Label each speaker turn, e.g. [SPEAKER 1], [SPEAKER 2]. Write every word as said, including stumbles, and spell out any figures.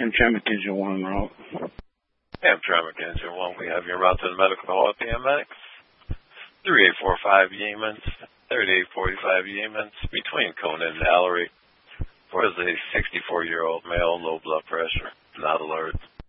[SPEAKER 1] Hamtramck Engine one route.
[SPEAKER 2] Hamtramck Engine one, we have your route to the medical hall at P M X. thirty-eight forty-five Yeamans, thirty-eight forty-five Yeamans, between Conant and Ellery. For a sixty-four-year-old male, low blood pressure, not alert.